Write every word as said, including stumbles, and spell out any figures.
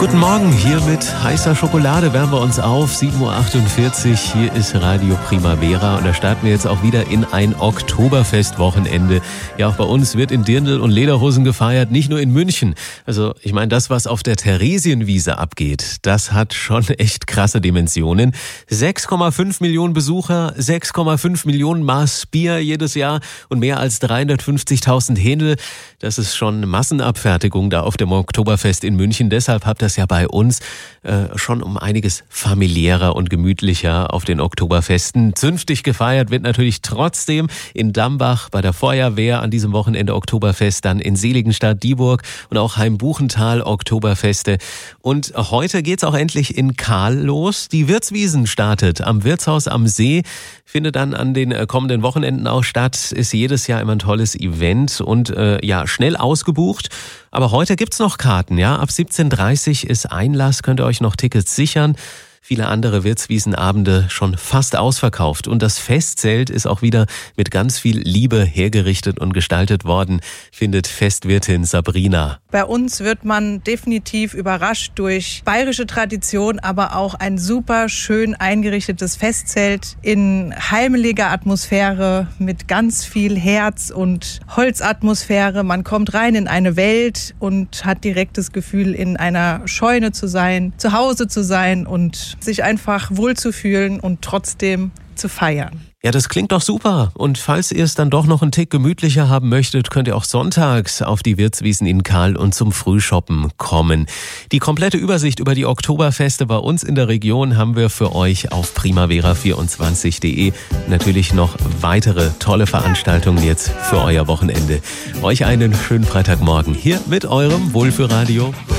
Guten Morgen, hier mit heißer Schokolade wärmen wir uns auf, sieben Uhr achtundvierzig, hier ist Radio Primavera und da starten wir jetzt auch wieder in ein Oktoberfest-Wochenende. Ja, auch bei uns wird in Dirndl und Lederhosen gefeiert, nicht nur in München. Also ich meine, das, was auf der Theresienwiese abgeht, das hat schon echt krasse Dimensionen. sechs Komma fünf Millionen Besucher, sechs Komma fünf Millionen Maß Bier jedes Jahr und mehr als dreihundertfünfzigtausend Händel. Das ist schon Massenabfertigung da auf dem Oktoberfest in München. Deshalb habt das ja bei uns äh, schon um einiges familiärer und gemütlicher auf den Oktoberfesten. Zünftig gefeiert wird natürlich trotzdem in Dambach bei der Feuerwehr an diesem Wochenende Oktoberfest, dann in Seligenstadt, Dieburg und auch Heimbuchental Oktoberfeste. Und heute geht's auch endlich in Kahl los. Die Wirtswiesen startet am Wirtshaus am See, findet dann an den kommenden Wochenenden auch statt, ist jedes Jahr immer ein tolles Event und äh, ja, schnell ausgebucht. Aber heute gibt's noch Karten, ja. Ab siebzehn Uhr dreißig ist Einlass, könnt ihr euch noch Tickets sichern. Viele andere Wirtswiesenabende schon fast ausverkauft. Und das Festzelt ist auch wieder mit ganz viel Liebe hergerichtet und gestaltet worden, findet Festwirtin Sabrina. Bei uns wird man definitiv überrascht durch bayerische Tradition, aber auch ein super schön eingerichtetes Festzelt in heimeliger Atmosphäre mit ganz viel Herz und Holzatmosphäre. Man kommt rein in eine Welt und hat direkt das Gefühl, in einer Scheune zu sein, zu Hause zu sein und sich einfach wohlzufühlen und trotzdem zu feiern. Ja, das klingt doch super. Und falls ihr es dann doch noch einen Tick gemütlicher haben möchtet, könnt ihr auch sonntags auf die Wirtswiesen in Kahl und zum Frühshoppen kommen. Die komplette Übersicht über die Oktoberfeste bei uns in der Region haben wir für euch auf primavera vierundzwanzig punkt de. Natürlich noch weitere tolle Veranstaltungen jetzt für euer Wochenende. Euch einen schönen Freitagmorgen hier mit eurem Wohlfühlradio.